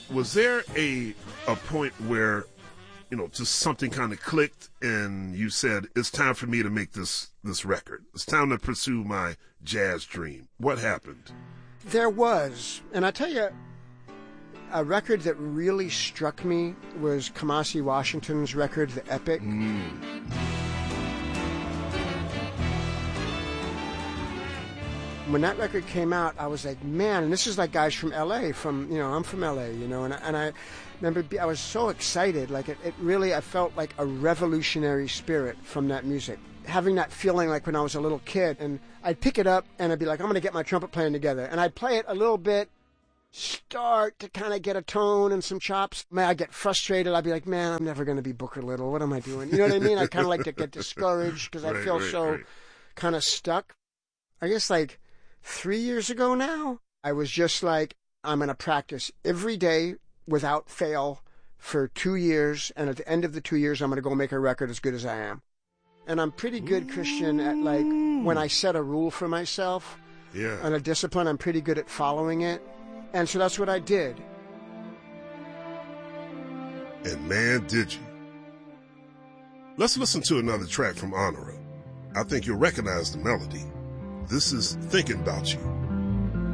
Was there a point where, just something kind of clicked and you said, it's time for me to make this record. It's time to pursue my jazz dream. What happened? There was. And I tell you, a record that really struck me was Kamasi Washington's record, The Epic. When that record came out, I was like, man, and this is like guys from L.A., I'm from L.A., and I remember I was so excited. Like, it really, I felt like a revolutionary spirit from that music. Having that feeling like when I was a little kid, and I'd pick it up and I'd be like, I'm going to get my trumpet playing together. And I'd play it a little bit, start to kind of get a tone and some chops. Man, I'd get frustrated. I'd be like, man, I'm never going to be Booker Little. What am I doing? You know what I mean? I kind of like to get discouraged because I feel so kind of stuck. I guess like 3 years ago now, I was just like, I'm going to practice every day without fail for 2 years. And at the end of the 2 years, I'm going to go make a record as good as I am. And I'm pretty good, Christian, at like when I set a rule for myself and a discipline, I'm pretty good at following it. And so that's what I did. And man, did you. Let's listen to another track from Honora. I think you'll recognize the melody. This is Thinking About You.